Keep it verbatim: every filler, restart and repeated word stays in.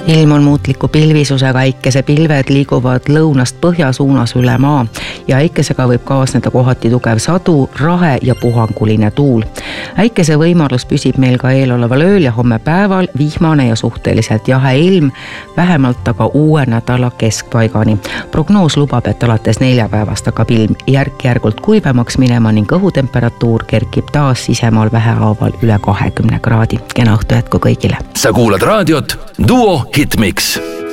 Ilm on muutliku pilvisusega, äikesepilved liiguvad lõunast põhja suunas üle maa ja äikesega võib kaasneda kohati tugev sadu, rahe ja puhanguline tuul. Äikese võimalus püsib meil ka eeloleval ööl ja homme päeval vihmane ja suhteliselt jahe ilm, vähemalt aga uue nädala keskpaigani. Prognoos lubab, et alates neljapäevast hakkab ilm järk-järgult kuivemaks minema ning õhutemperatuur kerkib taas sisemaal vähehaaval üle kahekümne kraadi. Kena õhtu jätku kõigile. Sa kuulad raadiot Duo Hitmix.